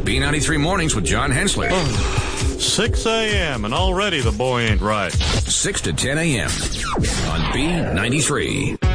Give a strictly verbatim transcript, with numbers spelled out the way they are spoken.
B ninety-three Mornings with John Hensley. six a.m. and already the boy ain't right. six to ten a.m. on B ninety-three.